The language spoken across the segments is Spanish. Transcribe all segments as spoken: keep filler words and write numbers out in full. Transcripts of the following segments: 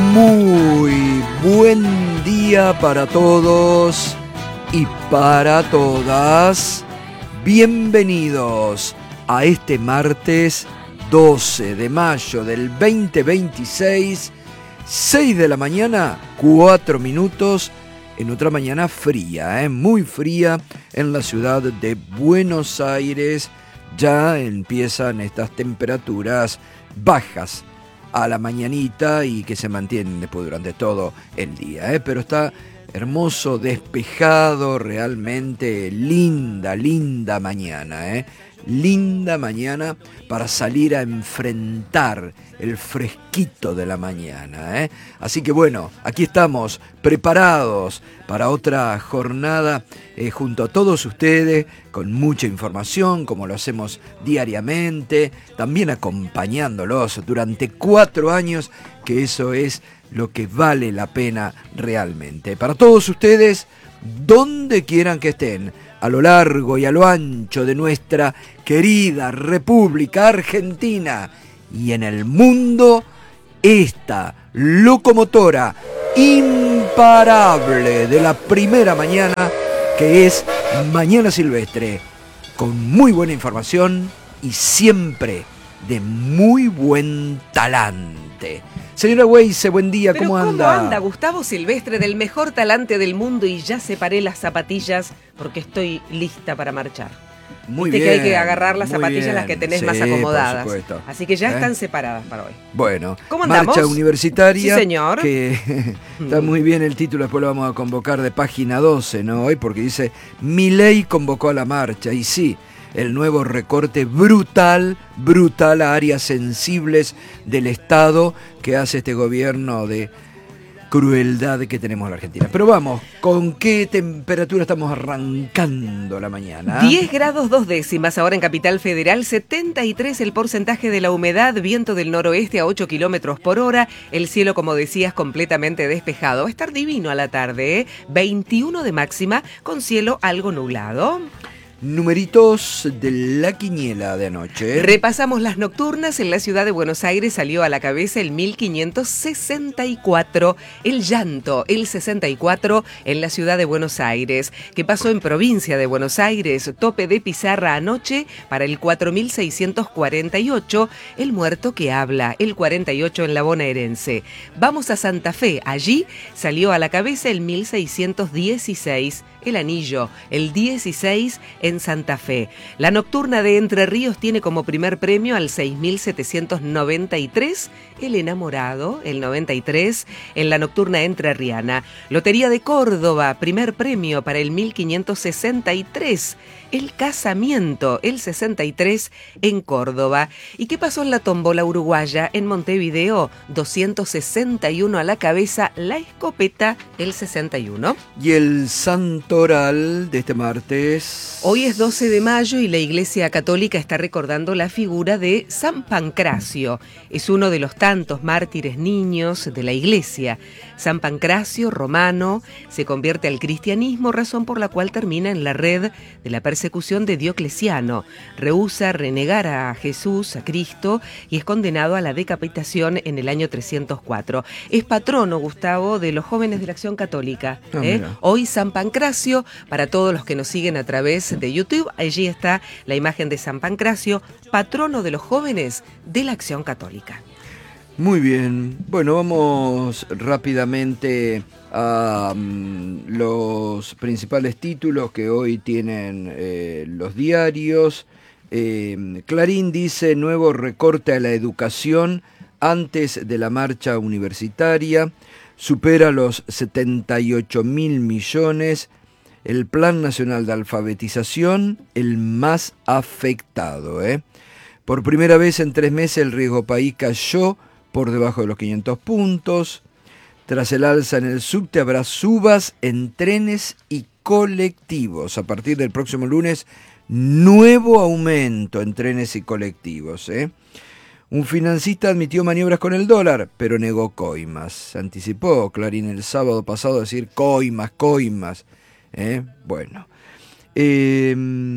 Muy buen día para todos y para todas. Bienvenidos a este martes doce de mayo del veinte veintiséis, seis de la mañana, cuatro minutos, en otra mañana fría, ¿eh? muy fría en la ciudad de Buenos Aires. Ya empiezan estas temperaturas bajas a la mañanita y que se mantienen después durante todo el día, ¿eh? Pero está hermoso, despejado, realmente linda, linda mañana, ¿eh? Linda mañana para salir a enfrentar el fresquito de la mañana, ¿eh? Así que bueno, aquí estamos preparados para otra jornada eh, junto a todos ustedes, con mucha información, como lo hacemos diariamente, también acompañándolos durante cuatro años, que eso es lo que vale la pena realmente. Para todos ustedes, donde quieran que estén, a lo largo y a lo ancho de nuestra querida República Argentina y en el mundo, esta locomotora imparable de la primera mañana, que es Mañana Silvestre, con muy buena información y siempre de muy buen talante. Señora Weise, buen día, ¿cómo anda? ¿Cómo anda Gustavo Silvestre, del mejor talante del mundo? Y ya separé las zapatillas porque estoy lista para marchar. Muy Viste bien. que hay que agarrar las zapatillas bien. las que tenés sí, más acomodadas. Por supuesto. Así que ya ¿Eh? están separadas para hoy. Bueno, ¿Cómo andamos? Marcha universitaria. Sí, señor. Que está muy bien el título, después lo vamos a convocar de página doce, ¿no? Hoy, porque dice: Milei convocó a la marcha. Y sí, el nuevo recorte brutal, brutal a áreas sensibles del Estado que hace este gobierno de crueldad que tenemos en la Argentina. Pero vamos, ¿con qué temperatura estamos arrancando la mañana? diez grados dos décimas ahora en Capital Federal, setenta y tres el porcentaje de la humedad, viento del noroeste a ocho kilómetros por hora, el cielo, como decías, completamente despejado. Va a estar divino a la tarde, ¿eh? veintiuno de máxima con cielo algo nublado. Numeritos de la quiniela de anoche. Repasamos las nocturnas. En la ciudad de Buenos Aires salió a la cabeza el mil quinientos sesenta y cuatro, el llanto, el sesenta y cuatro en la ciudad de Buenos Aires. ¿Qué pasó en provincia de Buenos Aires? Tope de pizarra anoche para el cuatro mil seiscientos cuarenta y ocho, el muerto que habla, el cuarenta y ocho en la bonaerense. Vamos a Santa Fe, allí salió a la cabeza el mil seiscientos dieciséis, el anillo, el dieciséis en Santa Fe. La nocturna de Entre Ríos tiene como primer premio al seis mil setecientos noventa y tres, el enamorado, el noventa y tres, en la nocturna entrerriana. Lotería de Córdoba, primer premio para el mil quinientos sesenta y tres, el casamiento, el sesenta y tres en Córdoba. ¿Y qué pasó en la tómbola uruguaya? En Montevideo, doscientos sesenta y uno a la cabeza, la escopeta, el sesenta y uno. Y el santoral de este martes. Hoy es doce de mayo y la Iglesia Católica está recordando la figura de San Pancracio. Es uno de los tantos mártires niños de la Iglesia. San Pancracio, romano, se convierte al cristianismo, razón por la cual termina en la red de la persecución de Diocleciano. Rehúsa renegar a Jesús, a Cristo, y es condenado a la decapitación en el año trescientos cuatro. Es patrono, Gustavo, de los jóvenes de la Acción Católica. Ah, ¿eh? mira. Hoy San Pancracio, para todos los que nos siguen a través de YouTube, allí está la imagen de San Pancracio, patrono de los jóvenes de la Acción Católica. Muy bien. Bueno, vamos rápidamente a um, los principales títulos que hoy tienen eh, los diarios. Eh, Clarín dice: nuevo recorte a la educación antes de la marcha universitaria. Supera los setenta y ocho mil millones. El Plan Nacional de Alfabetización, el más afectado, ¿eh? Por primera vez en tres meses el riesgo país cayó por debajo de los quinientos puntos. Tras el alza en el subte habrá subas en trenes y colectivos. A partir del próximo lunes, nuevo aumento en trenes y colectivos, ¿eh? Un financista admitió maniobras con el dólar, pero negó coimas. Se anticipó Clarín el sábado pasado a decir coimas, coimas. ¿Eh? Bueno. Eh,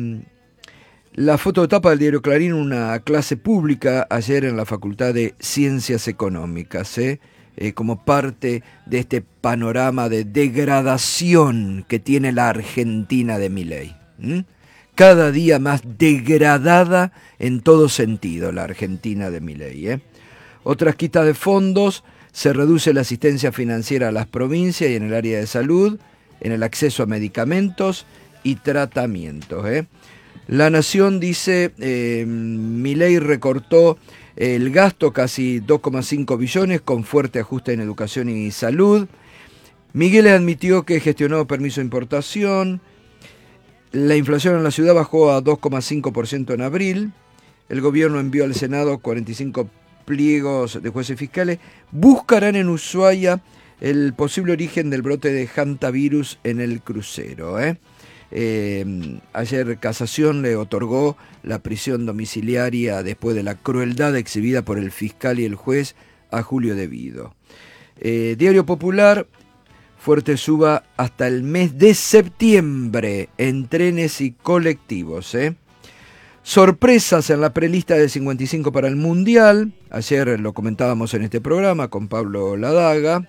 la foto de tapa del diario Clarín, una clase pública ayer en la Facultad de Ciencias Económicas. ¿eh? eh, como parte de este panorama de degradación que tiene la Argentina de Milei. ¿Mm? Cada día más degradada en todo sentido la Argentina de Milei. ¿eh? Otras quitas de fondos, se reduce la asistencia financiera a las provincias y en el área de salud, en el acceso a medicamentos y tratamientos. ¿eh? La Nación dice, eh, Milei recortó el gasto casi dos coma cinco billones con fuerte ajuste en educación y salud. Miguel admitió que gestionó permiso de importación. La inflación en la ciudad bajó a dos coma cinco por ciento en abril. El gobierno envió al Senado cuarenta y cinco pliegos de jueces fiscales. Buscarán en Ushuaia el posible origen del brote de hantavirus en el crucero. ¿eh? Eh, ayer Casación le otorgó la prisión domiciliaria después de la crueldad exhibida por el fiscal y el juez a Julio De Vido. Eh, Diario Popular, fuerte suba hasta el mes de septiembre en trenes y colectivos. ¿eh? Sorpresas en la prelista de cincuenta y cinco para el Mundial. Ayer lo comentábamos en este programa con Pablo Ladaga.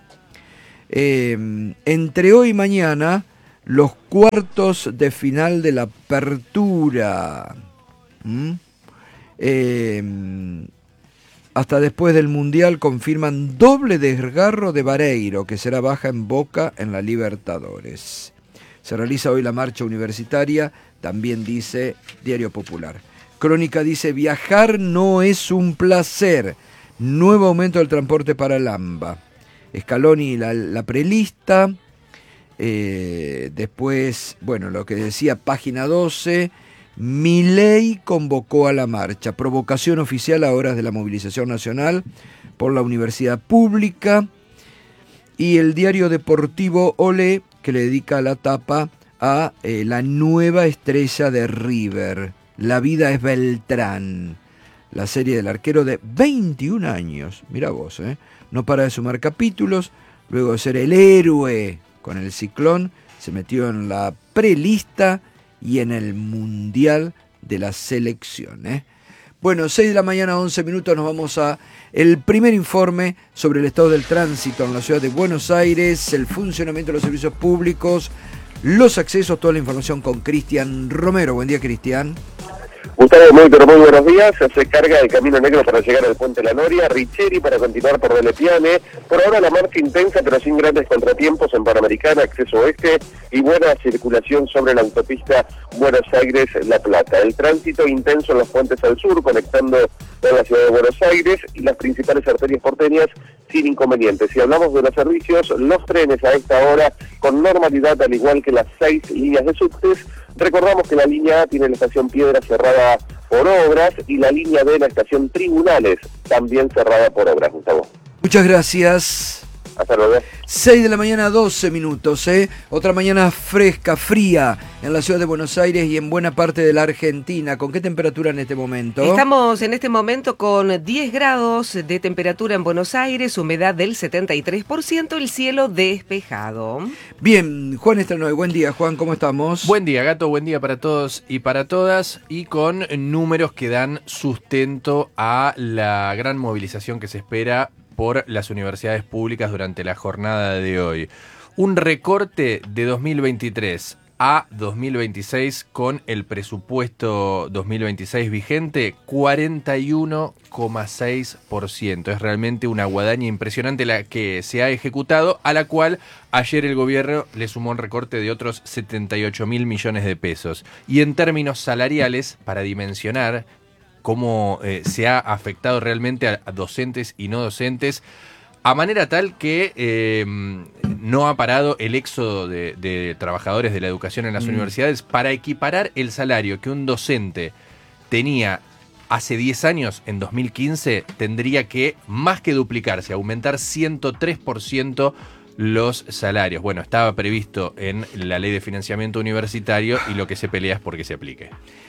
Eh, entre hoy y mañana, los cuartos de final de la Apertura. ¿Mm? Eh, hasta después del Mundial confirman doble desgarro de Vareiro, que será baja en Boca en la Libertadores. Se realiza hoy la marcha universitaria, también dice Diario Popular. Crónica dice, viajar no es un placer. Nuevo aumento del transporte para el AMBA. Scaloni la, la prelista. Eh, después, bueno, lo que decía página doce, Milei convocó a la marcha, provocación oficial a horas de la movilización nacional por la universidad pública, y el diario deportivo Olé, que le dedica la tapa a eh, la nueva estrella de River, La vida es Beltrán, la serie del arquero de veintiún años, mira vos, eh, no para de sumar capítulos, luego de ser el héroe con el Ciclón, se metió en la prelista y en el Mundial de la Selección. ¿eh? Bueno, seis de la mañana, once minutos, nos vamos a el primer informe sobre el estado del tránsito en la ciudad de Buenos Aires, el funcionamiento de los servicios públicos, los accesos, toda la información con Cristian Romero. Buen día, Cristian. Gustavo, muy pero muy buenos días. Se carga el Camino Negro para llegar al Puente La Noria, Richeri para continuar por Delle Piane. Por ahora la marcha intensa pero sin grandes contratiempos en Panamericana, acceso oeste, y buena circulación sobre la autopista Buenos Aires-La Plata. El tránsito intenso en los puentes al sur, conectando con la ciudad de Buenos Aires y las principales arterias porteñas sin inconvenientes. Si hablamos de los servicios, los trenes a esta hora con normalidad, al igual que las seis líneas de subtes. Recordamos que la línea A tiene la estación Piedra cerrada por obras y la línea B, la estación Tribunales, también cerrada por obras, Gustavo. Muchas gracias. Hasta luego. seis de la mañana, doce minutos, ¿eh? Otra mañana fresca, fría en la ciudad de Buenos Aires y en buena parte de la Argentina. ¿Con qué temperatura en este momento? Estamos en este momento con diez grados de temperatura en Buenos Aires, humedad del setenta y tres por ciento, el cielo despejado. Bien, Juan Estranoy, buen día, Juan, ¿cómo estamos? Buen día, Gato, buen día para todos y para todas, y con números que dan sustento a la gran movilización que se espera por las universidades públicas durante la jornada de hoy. Un recorte de dos mil veintitrés a dos mil veintiséis con el presupuesto dos mil veintiséis vigente, cuarenta y uno coma seis por ciento. Es realmente una guadaña impresionante la que se ha ejecutado, a la cual ayer el gobierno le sumó un recorte de otros setenta y ocho mil millones de pesos. Y en términos salariales, para dimensionar cómo eh, se ha afectado realmente a, a docentes y no docentes, a manera tal que eh, no ha parado el éxodo de, de trabajadores de la educación en las mm. universidades para equiparar el salario que un docente tenía hace diez años, en dos mil quince, tendría que más que duplicarse, aumentar ciento tres por ciento los salarios. Bueno, estaba previsto en la ley de financiamiento universitario y lo que se pelea es porque se aplique.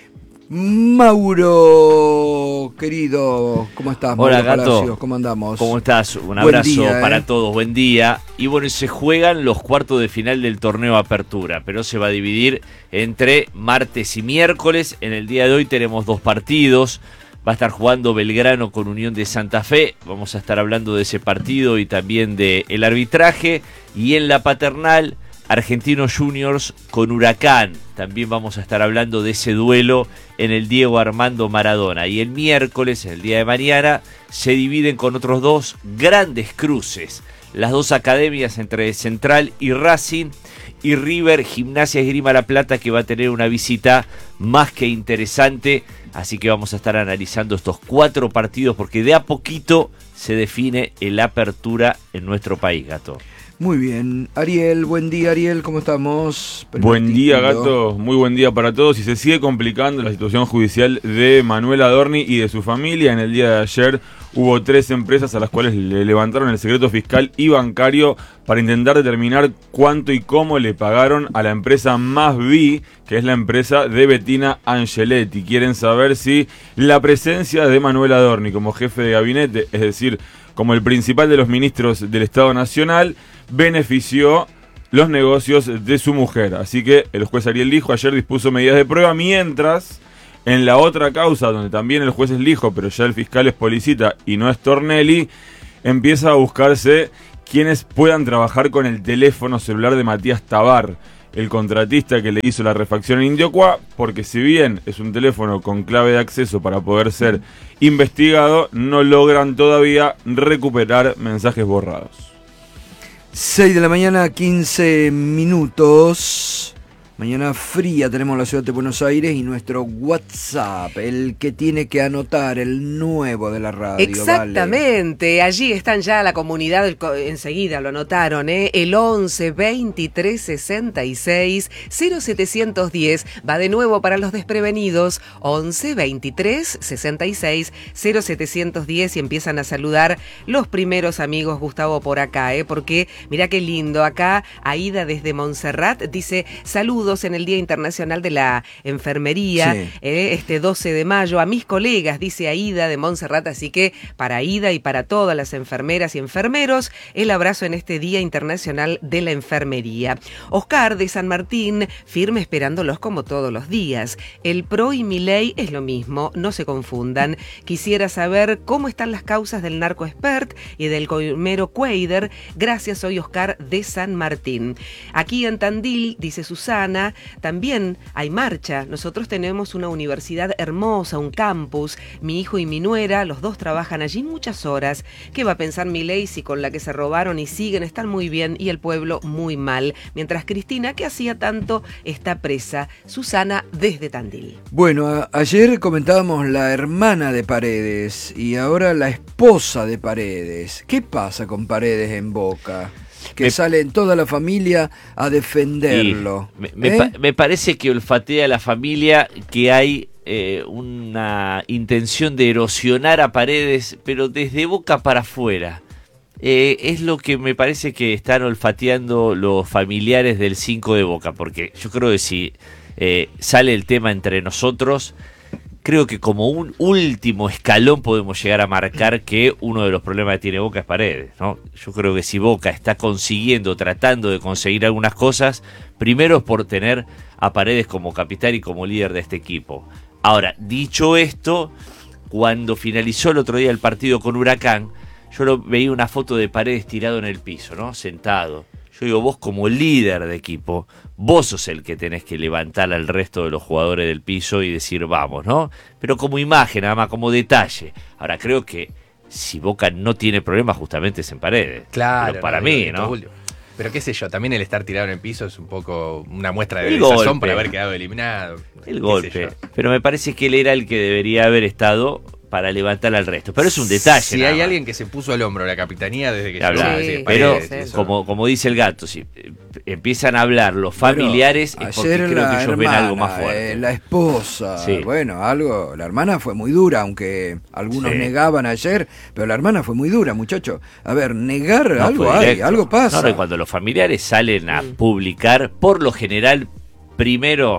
Mauro, querido, ¿cómo estás? Hola, Mauro Gato. Palacios, ¿cómo andamos? ¿Cómo estás? Un Buen abrazo día, para eh. todos, buen día. Y bueno, se juegan los cuartos de final del torneo Apertura, pero se va a dividir entre martes y miércoles. En el día de hoy tenemos dos partidos. Va a estar jugando Belgrano con Unión de Santa Fe. Vamos a estar hablando de ese partido y también del arbitraje. Y en la Paternal, Argentinos Juniors con Huracán. También vamos a estar hablando de ese duelo en el Diego Armando Maradona. Y el miércoles, el día de mañana, se dividen con otros dos grandes cruces. Las dos academias entre Central y Racing. Y River, Gimnasia Esgrima La Plata, que va a tener una visita más que interesante. Así que vamos a estar analizando estos cuatro partidos porque de a poquito se define el apertura en nuestro país, Gato. Muy bien. Ariel, buen día, Ariel, ¿cómo estamos? Primer Buen día, título. Gato. Muy buen día para todos. Y se sigue complicando la situación judicial de Manuel Adorni y de su familia. En el día de ayer hubo tres empresas a las cuales le levantaron el secreto fiscal y bancario para intentar determinar cuánto y cómo le pagaron a la empresa Más Vi, que es la empresa de Bettina Angeletti. Quieren saber si la presencia de Manuel Adorni como jefe de gabinete, es decir, como el principal de los ministros del Estado Nacional, benefició los negocios de su mujer. Así que el juez Ariel Lijo ayer dispuso medidas de prueba, mientras en la otra causa, donde también el juez es Lijo, pero ya el fiscal es Policita y no es Tornelli, empieza a buscarse quienes puedan trabajar con el teléfono celular de Matías Tabar, el contratista que le hizo la refacción en Indiocuá, porque si bien es un teléfono con clave de acceso para poder ser investigado, no logran todavía recuperar mensajes borrados. seis de la mañana, quince minutos. Mañana fría tenemos en la ciudad de Buenos Aires y nuestro WhatsApp, el que tiene que anotar, el nuevo de la radio. Exactamente, vale. Allí están ya la comunidad, del, enseguida lo anotaron, ¿eh? El once veintitrés sesenta y seis cero setecientos diez, va de nuevo para los desprevenidos, once veintitrés sesenta y seis cero setecientos diez y empiezan a saludar los primeros amigos, Gustavo, por acá, ¿eh? Porque mira qué lindo, acá Aida desde Montserrat dice, saludos en el Día Internacional de la Enfermería, sí. eh, este doce de mayo, a mis colegas, dice Aida de Montserrat, así que para Aida y para todas las enfermeras y enfermeros, el abrazo en este Día Internacional de la Enfermería. Oscar de San Martín, firme esperándolos como todos los días. El P R O y Milei es lo mismo, no se confundan. Quisiera saber cómo están las causas del narcoexpert y del colmero Cuader. Gracias, soy Oscar de San Martín. Aquí en Tandil, dice Susana, también hay marcha. Nosotros tenemos una universidad hermosa, un campus. Mi hijo y mi nuera, los dos trabajan allí muchas horas. ¿Qué va a pensar Milei si con la que se robaron y siguen están muy bien y el pueblo muy mal? Mientras Cristina, que hacía tanto, está presa. Susana desde Tandil. Bueno, a- ayer comentábamos la hermana de Paredes y ahora la esposa de Paredes. ¿Qué pasa con Paredes en Boca? Que me, sale en toda la familia a defenderlo. Me, me, ¿eh? pa- me parece que olfatea a la familia que hay eh, una intención de erosionar a Paredes, pero desde Boca para afuera. Eh, es lo que me parece que están olfateando los familiares del cinco de Boca, porque yo creo que si eh, sale el tema entre nosotros, creo que como un último escalón podemos llegar a marcar que uno de los problemas que tiene Boca es Paredes, ¿no? Yo creo que si Boca está consiguiendo, tratando de conseguir algunas cosas, primero es por tener a Paredes como capitán y como líder de este equipo. Ahora, dicho esto, cuando finalizó el otro día el partido con Huracán, yo lo, veía una foto de Paredes tirado en el piso, ¿no? Sentado. Yo digo, vos como líder de equipo, vos sos el que tenés que levantar al resto de los jugadores del piso y decir vamos, ¿no? Pero como imagen, nada más, como detalle. Ahora, creo que si Boca no tiene problemas, justamente es en Paredes. Claro. Pero para no, mí, digo, ¿no? Tulio. Pero qué sé yo, también el estar tirado en el piso es un poco una muestra de El desazón golpe. por haber quedado eliminado. El Qué golpe. sé yo. Pero me parece que él era el que debería haber estado para levantar al resto. Pero es un detalle. Si nada hay más. alguien que se puso al hombro la capitanía desde que De hablar. Sí, llegó, Pero, Paredes, sí, eso. como, como dice el gato, si eh, empiezan a hablar los familiares, Bueno, es porque ayer creo la que ellos hermana, ven algo más fuerte. eh, la esposa, Sí. bueno, algo, la hermana fue muy dura, aunque algunos Sí. negaban ayer, pero la hermana fue muy dura, muchacho. A ver, negar No, algo fue hay, directo. algo pasa. No, no, y cuando los familiares salen a Mm. publicar, por lo general, primero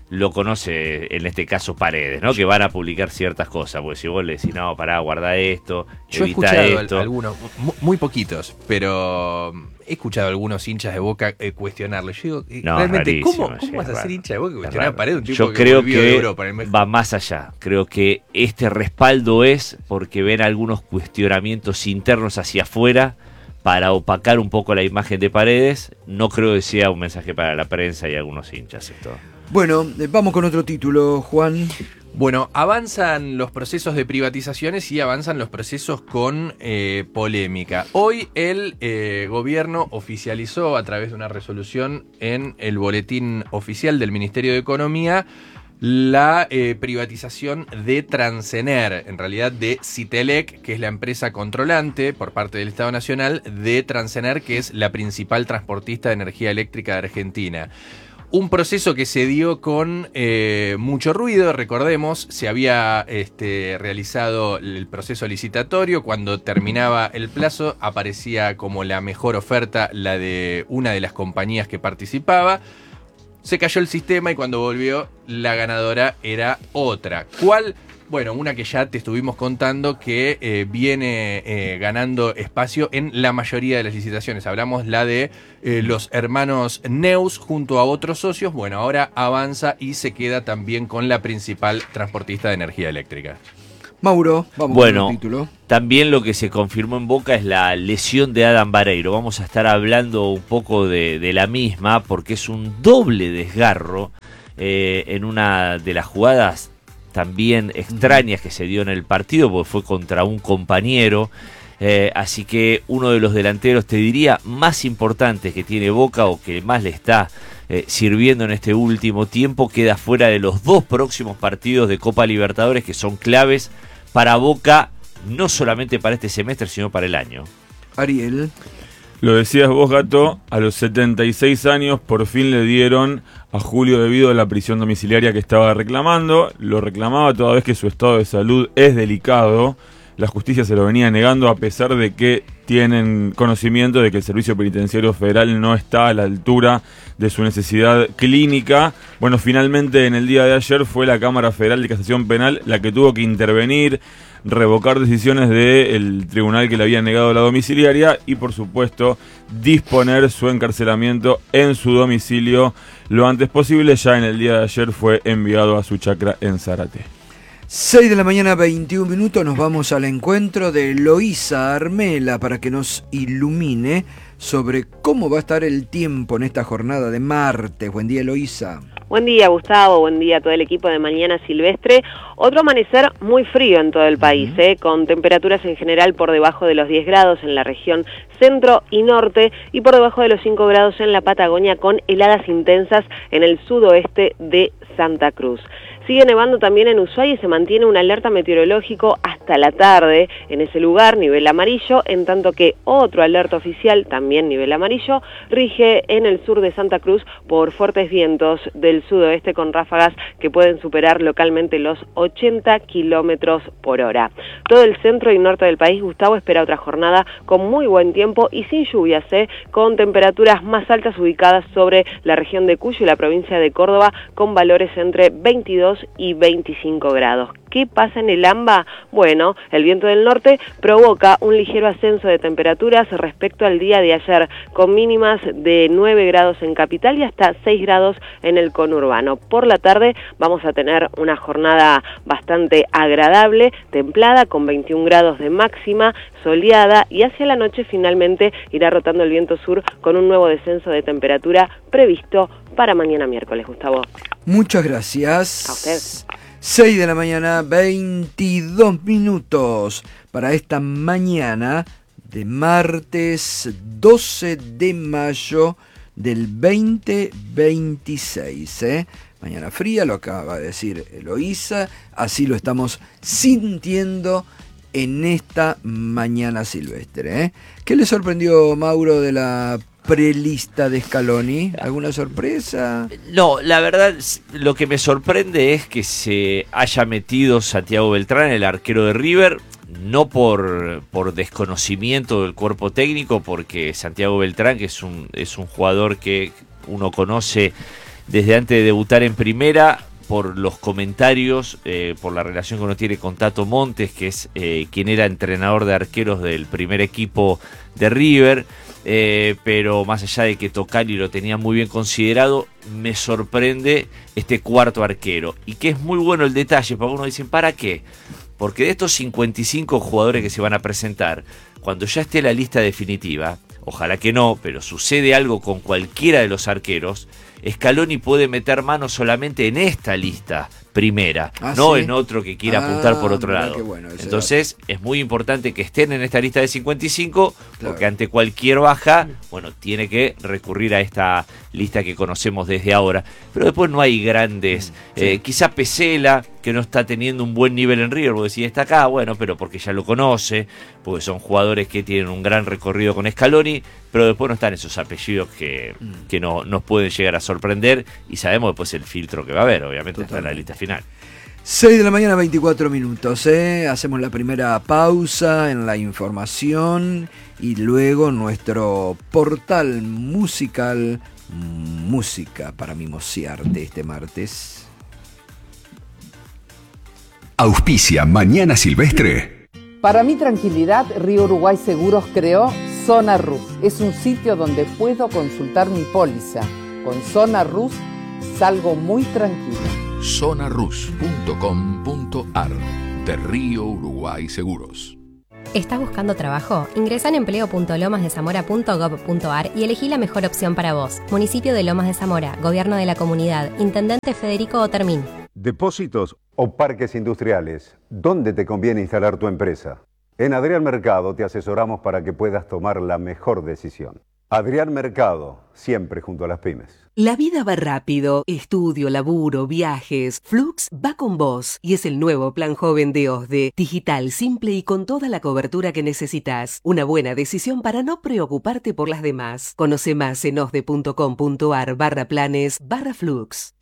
lo conoce en este caso Paredes, ¿no? Que van a publicar ciertas cosas, porque si vos le decís, no, pará, guarda esto, Yo he evita escuchado esto. algunos, mu- muy poquitos, pero he escuchado a algunos hinchas de Boca eh, cuestionarlo. Yo digo, eh, No, realmente, rarísimo, ¿cómo, sí, cómo vas a raro. ser hincha de Boca y Es cuestionar a raro. Paredes? Un tipo Yo que creo volvió de que Europa en el México. va más allá. Creo que este respaldo es porque ven algunos cuestionamientos internos hacia afuera para opacar un poco la imagen de Paredes. No creo que sea un mensaje para la prensa y algunos hinchas esto. Bueno, eh, vamos con otro título, Juan. Bueno, avanzan los procesos de privatizaciones y avanzan los procesos con eh, polémica. Hoy el eh, gobierno oficializó a través de una resolución en el boletín oficial del Ministerio de Economía la eh, privatización de Transener, en realidad de Citelec, que es la empresa controlante por parte del Estado Nacional de Transener, que es la principal transportista de energía eléctrica de Argentina. Un proceso que se dio con eh, mucho ruido, recordemos, se había este, realizado el proceso licitatorio, cuando terminaba el plazo aparecía como la mejor oferta la de una de las compañías que participaba, se cayó el sistema y cuando volvió la ganadora era otra. ¿Cuál? Bueno, una que ya te estuvimos contando que eh, viene eh, ganando espacio en la mayoría de las licitaciones. Hablamos la de eh, los hermanos Neus junto a otros socios. Bueno, ahora avanza y se queda también con la principal transportista de energía eléctrica. Mauro, vamos Bueno, con el título. también lo que se confirmó en Boca es la lesión de Adam Vareiro. Vamos a estar hablando un poco de, de la misma porque es un doble desgarro eh, en una de las jugadas también extrañas que se dio en el partido, porque fue contra un compañero. Eh, así que uno de los delanteros, te diría, más importantes que tiene Boca o que más le está eh, sirviendo en este último tiempo, queda fuera de los dos próximos partidos de Copa Libertadores que son claves para Boca, no solamente para este semestre, sino para el año. Ariel. Lo decías vos, Gato, a los setenta y seis años por fin le dieron a Julio debido a la prisión domiciliaria que estaba reclamando. Lo reclamaba toda vez que su estado de salud es delicado. La justicia se lo venía negando a pesar de que tienen conocimiento de que el Servicio Penitenciario Federal no está a la altura de su necesidad clínica. Bueno, finalmente en el día de ayer fue la Cámara Federal de Casación Penal la que tuvo que intervenir, revocar decisiones del tribunal que le había negado la domiciliaria y, por supuesto, disponer su encarcelamiento en su domicilio lo antes posible. Ya en el día de ayer fue enviado a su chacra en Zárate. seis de la mañana, veintiún minutos, nos vamos al encuentro de Eloísa Armela para que nos ilumine sobre cómo va a estar el tiempo en esta jornada de martes. Buen día, Eloísa. Buen día, Gustavo, buen día a todo el equipo de Mañana Silvestre. Otro amanecer muy frío en todo el país, uh-huh. eh, con temperaturas en general por debajo de los diez grados en la región centro y norte y por debajo de los cinco grados en la Patagonia, con heladas intensas en el sudoeste de Santa Cruz. Sigue nevando también en Ushuaia y se mantiene un alerta meteorológico hasta la tarde en ese lugar, nivel amarillo, en tanto que otro alerta oficial, también nivel amarillo, rige en el sur de Santa Cruz por fuertes vientos del sudoeste con ráfagas que pueden superar localmente los ochenta kilómetros por hora. Todo el centro y norte del país, Gustavo, espera otra jornada con muy buen tiempo y sin lluvias, ¿eh? con temperaturas más altas ubicadas sobre la región de Cuyo y la provincia de Córdoba, con valores entre veintidós y veinticinco grados. ¿Qué pasa en el AMBA? Bueno, el viento del norte provoca un ligero ascenso de temperaturas respecto al día de ayer, con mínimas de nueve grados en capital y hasta seis grados en el conurbano. Por la tarde vamos a tener una jornada bastante agradable, templada, con veintiún grados de máxima, soleada, y hacia la noche finalmente irá rotando el viento sur con un nuevo descenso de temperatura previsto para mañana miércoles, Gustavo. Muchas gracias. A usted. seis de la mañana, veintidós minutos para esta mañana de martes doce de mayo del veinte veintiséis. ¿eh? Mañana fría, lo acaba de decir Eloísa, así lo estamos sintiendo en esta mañana silvestre. ¿eh? ¿Qué le sorprendió, Mauro, de la prelista de Scaloni? ¿Alguna sorpresa? No, la verdad, lo que me sorprende es que se haya metido Santiago Beltrán, el arquero de River, no por, por desconocimiento del cuerpo técnico, porque Santiago Beltrán, que es un, es un jugador que uno conoce desde antes de debutar en primera, por los comentarios, eh, por la relación que uno tiene con Tato Montes, que es eh, quien era entrenador de arqueros del primer equipo de River, eh, pero más allá de que Tocali lo tenía muy bien considerado, me sorprende este cuarto arquero, y que es muy bueno el detalle, porque uno dice, ¿para qué? Porque de estos cincuenta y cinco jugadores que se van a presentar, cuando ya esté la lista definitiva, ojalá que no, pero sucede algo con cualquiera de los arqueros, Scaloni puede meter mano solamente en esta lista primera, ah, no ¿sí? en otro que quiera ah, apuntar por otro lado. Bueno, entonces dato. Es muy importante que estén en esta lista de cincuenta y cinco, claro. Porque ante cualquier baja, bueno, tiene que recurrir a esta lista que conocemos desde ahora. Pero después no hay grandes, sí. eh, quizá Pesela, que no está teniendo un buen nivel en River, porque si está acá, bueno, pero porque ya lo conoce, porque son jugadores que tienen un gran recorrido con Scaloni, pero después no están esos apellidos que, mm. que no, nos pueden llegar a sorprender, y sabemos después el filtro que va a haber, obviamente. Totalmente. Está en la lista final. seis de la mañana, veinticuatro minutos, ¿eh? Hacemos la primera pausa en la información y luego nuestro portal musical, música para mimosearte este martes. Auspicia Mañana Silvestre. Para mi tranquilidad, Río Uruguay Seguros creó Zona Rus. Es un sitio donde puedo consultar mi póliza. Con Zona Rus salgo muy tranquilo. zona rus punto com punto ar de Río Uruguay Seguros. ¿Estás buscando trabajo? Ingresa en empleo punto lomas de zamora punto gob punto ar y elegí la mejor opción para vos. Municipio de Lomas de Zamora, Gobierno de la Comunidad, Intendente Federico Otermín. Depósitos o parques industriales, ¿dónde te conviene instalar tu empresa? En Adrián Mercado te asesoramos para que puedas tomar la mejor decisión. Adrián Mercado, siempre junto a las pymes. La vida va rápido, estudio, laburo, viajes. Flux va con vos y es el nuevo plan joven de OSDE. Digital, simple y con toda la cobertura que necesitas. Una buena decisión para no preocuparte por las demás. Conoce más en osde punto com punto ar barra planes barra Flux.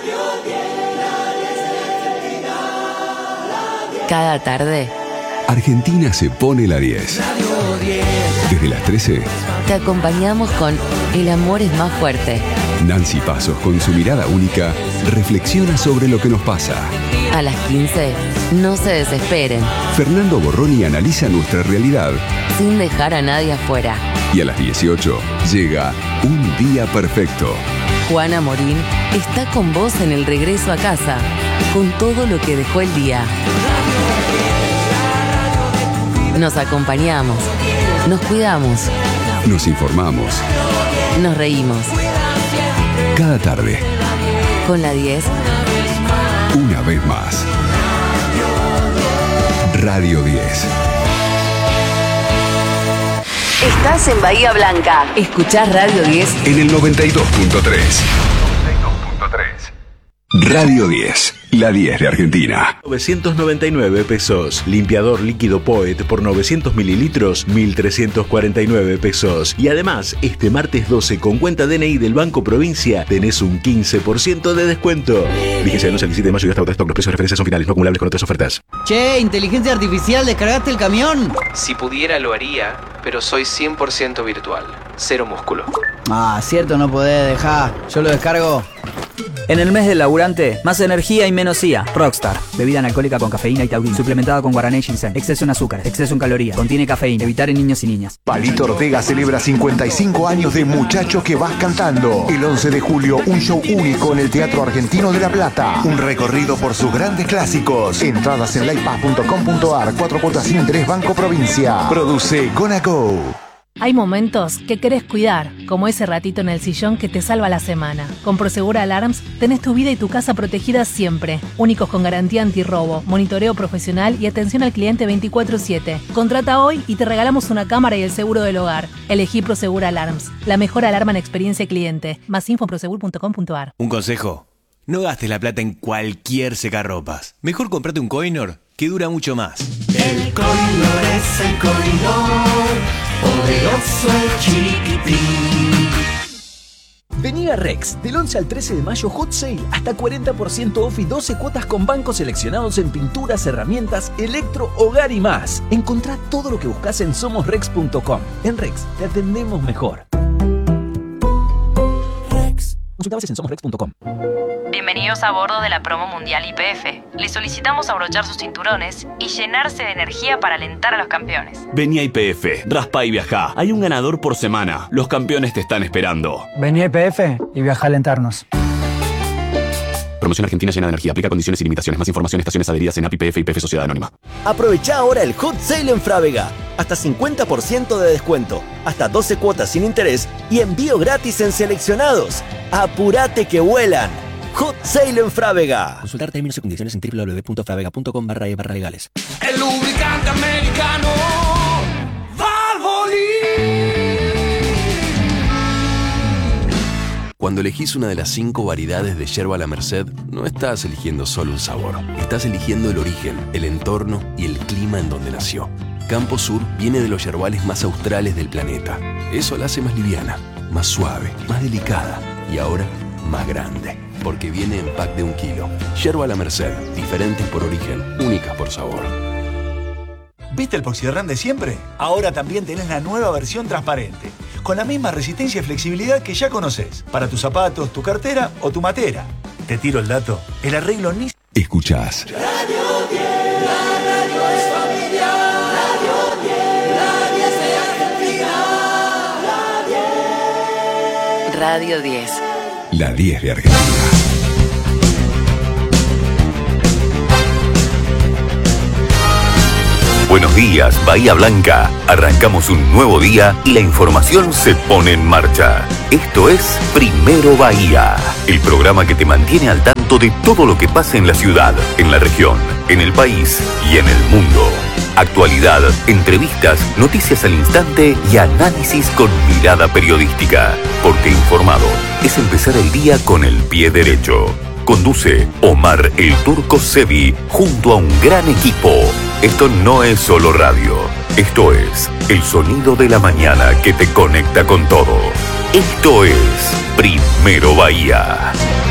Cada tarde Argentina se pone la diez. Desde las trece te acompañamos con El amor es más fuerte. Nancy Pasos, con su mirada única, reflexiona sobre lo que nos pasa. A las quince, no se desesperen. Fernando Borroni analiza nuestra realidad sin dejar a nadie afuera. Y a las dieciocho llega Un Día Perfecto. Juana Morín está con vos en el regreso a casa, con todo lo que dejó el día. Nos acompañamos, nos cuidamos, nos informamos, nos reímos. Cada tarde, con la diez, una vez más. Radio diez. Estás en Bahía Blanca. Escuchás Radio diez en el noventa y dos punto tres. Radio diez, la diez de Argentina. novecientos noventa y nueve pesos. Limpiador líquido Poet por novecientos mililitros, mil trescientos cuarenta y nueve pesos. Y además, este martes doce con cuenta D N I del Banco Provincia tenés un quince por ciento de descuento. Vigencia del once al diecisiete de mayo y hasta stock. Los precios de referencia son finales, no acumulables con otras ofertas. Che, inteligencia artificial, ¿descargaste el camión? Si pudiera lo haría, pero soy cien por ciento virtual. Cero músculo. Ah, cierto, no podés dejar. Yo lo descargo. En el mes del laburante, más energía y menos I A. Rockstar, bebida analcohólica con cafeína y taurina, suplementada con guaraná y ginseng. Exceso en azúcar, exceso en calorías, contiene cafeína. Evitar en niños y niñas. Palito Ortega celebra cincuenta y cinco años de Muchacho que vas cantando. El once de julio, un show único en el Teatro Argentino de La Plata. Un recorrido por sus grandes clásicos. Entradas en livepaz punto com punto ar. Cuatro cuotas sin interés, Banco Provincia. Produce Gonna Go. Hay momentos que querés cuidar, como ese ratito en el sillón que te salva la semana. Con Prosegur Alarms tenés tu vida y tu casa protegidas siempre. Únicos con garantía antirrobo, monitoreo profesional y atención al cliente veinticuatro siete. Contrata hoy y te regalamos una cámara y el seguro del hogar. Elegí Prosegur Alarms, la mejor alarma en experiencia cliente. Más info en prosegur punto com punto ar. Un consejo: no gastes la plata en cualquier secarropas. Mejor comprate un Coinor que dura mucho más. El Coinor es el Coinor, poderoso el chiquitín. Vení a Rex, del once al trece de mayo Hot Sale, hasta cuarenta por ciento off y doce cuotas con bancos seleccionados en pinturas, herramientas, electro, hogar y más. Encontrá todo lo que buscas en somos rex punto com. En Rex, te atendemos mejor. Consulta bases en somos rex punto com. Bienvenidos a bordo de la promo mundial Y P F. Les solicitamos abrochar sus cinturones y llenarse de energía para alentar a los campeones. Vení a Y P F, raspa y viajá. Hay un ganador por semana. Los campeones te están esperando. Vení a Y P F y viaja a alentarnos. Promoción Argentina llena de energía. Aplica condiciones y limitaciones. Más información en estaciones adheridas en A P I P F y P F Sociedad Anónima. Aprovecha ahora el Hot Sale en Frávega. Hasta cincuenta por ciento de descuento, hasta doce cuotas sin interés y envío gratis en seleccionados. ¡Apurate que vuelan! Hot Sale en Frávega. Consultar términos y condiciones en w w w punto frávega punto com barra e barra legales. El lubricante americano Valvoline. Cuando elegís una de las cinco variedades de yerba La Merced, no estás eligiendo solo un sabor. Estás eligiendo el origen, el entorno y el clima en donde nació. Campo Sur viene de los yerbales más australes del planeta. Eso la hace más liviana, más suave, más delicada y ahora más grande. Porque viene en pack de un kilo. Yerba La Merced, diferentes por origen, únicas por sabor. ¿Viste el Poxirran de siempre? Ahora también tenés la nueva versión transparente, con la misma resistencia y flexibilidad que ya conoces, para tus zapatos, tu cartera o tu matera. Te tiro el dato, el arreglo ni... Escuchás Radio diez, la radio es familiar. Radio diez, la diez de Argentina. La diez. Radio diez. la diez de Argentina. Buenos días, Bahía Blanca. Arrancamos un nuevo día y la información se pone en marcha. Esto es Primero Bahía, el programa que te mantiene al tanto de todo lo que pasa en la ciudad, en la región, en el país y en el mundo. Actualidad, entrevistas, noticias al instante y análisis con mirada periodística. Porque informado es empezar el día con el pie derecho. Conduce Omar El Turco Sevi junto a un gran equipo. Esto no es solo radio. Esto es el sonido de la mañana que te conecta con todo. Esto es Primero Bahía.